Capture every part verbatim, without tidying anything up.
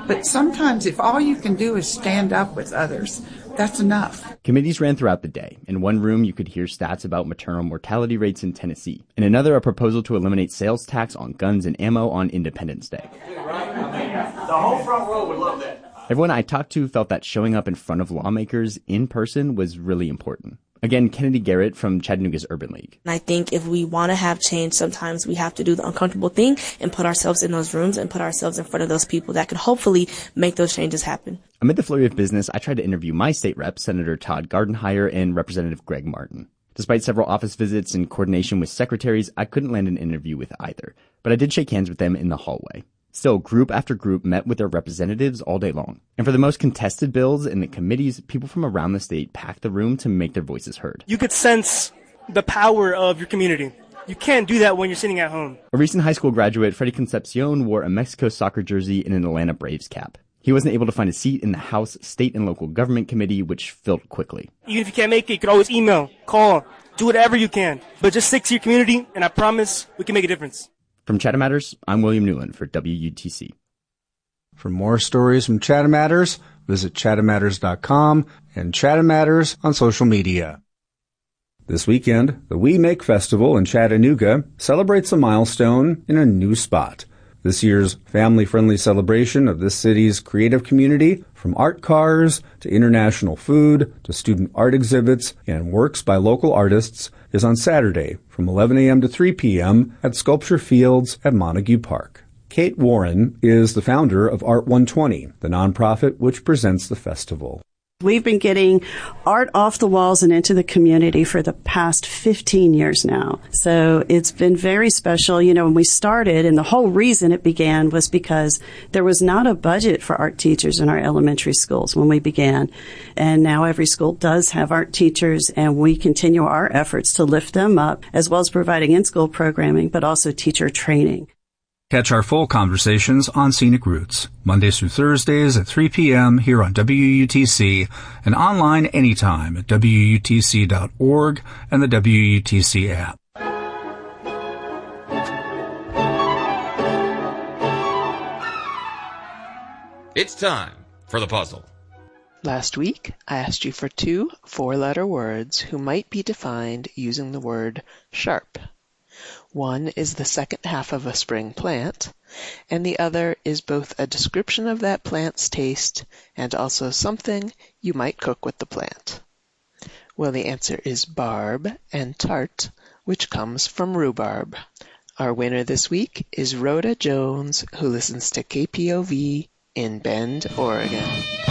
But sometimes if all you can do is stand up with others, that's enough. Committees ran throughout the day. In one room, you could hear stats about maternal mortality rates in Tennessee. In another, a proposal to eliminate sales tax on guns and ammo on Independence Day. The whole front row would love that. Everyone I talked to felt that showing up in front of lawmakers in person was really important. Again, Kennedy Garrett from Chattanooga's Urban League. And I think if we want to have change, sometimes we have to do the uncomfortable thing and put ourselves in those rooms and put ourselves in front of those people that could hopefully make those changes happen. Amid the flurry of business, I tried to interview my state rep, Senator Todd Gardenhire, and Representative Greg Martin. Despite several office visits and coordination with secretaries, I couldn't land an interview with either, but I did shake hands with them in the hallway. Still, group after group met with their representatives all day long. And for the most contested bills in the committees, people from around the state packed the room to make their voices heard. You could sense the power of your community. You can't do that when you're sitting at home. A recent high school graduate, Freddie Concepcion, wore a Mexico soccer jersey and an Atlanta Braves cap. He wasn't able to find a seat in the House State and Local Government Committee, which filled quickly. Even if you can't make it, you can always email, call, do whatever you can. But just stick to your community, and I promise we can make a difference. From Chatham Matters, I'm William Newland for W U T C. For more stories from Chatham Matters, visit chatham matters dot com and Chatham Matters on social media. This weekend, the We Make Festival in Chattanooga celebrates a milestone in a new spot. This year's family-friendly celebration of this city's creative community, from art cars to international food to student art exhibits and works by local artists, is on Saturday from eleven a.m. to three p.m. at Sculpture Fields at Montague Park. Kate Warren is the founder of Art one twenty, the nonprofit which presents the festival. We've been getting art off the walls and into the community for the past fifteen years now. So it's been very special. You know, when we started, and the whole reason it began was because there was not a budget for art teachers in our elementary schools when we began. And now every school does have art teachers, and we continue our efforts to lift them up, as well as providing in-school programming, but also teacher training. Catch our full conversations on Scenic Roots, Mondays through Thursdays at three p.m. here on W U T C and online anytime at W U T C dot org and the W U T C app. It's time for the puzzle. Last week, I asked you for two four-letter words who might be defined using the word sharp. One is the second half of a spring plant, and the other is both a description of that plant's taste and also something you might cook with the plant. Well, the answer is barb and tart, which comes from rhubarb. Our winner this week is Rhoda Jones, who listens to K P O V in Bend, Oregon.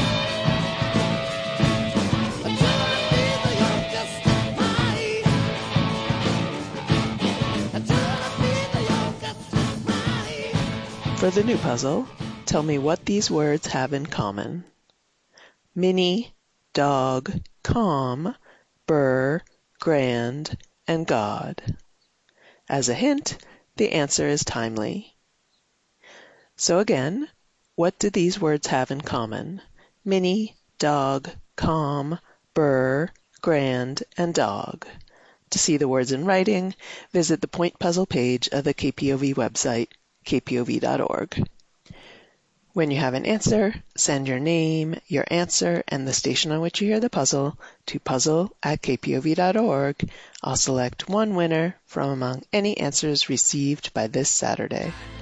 For the new puzzle, tell me what these words have in common. Mini, dog, calm, burr, grand, and God. As a hint, the answer is timely. So again, what do these words have in common? Mini, dog, calm, burr, grand, and dog. To see the words in writing, visit the point puzzle page of the K P O V website, K P O V dot org. When you have an answer, send your name, your answer, and the station on which you hear the puzzle to puzzle at K P O V dot org. I'll select one winner from among any answers received by this Saturday.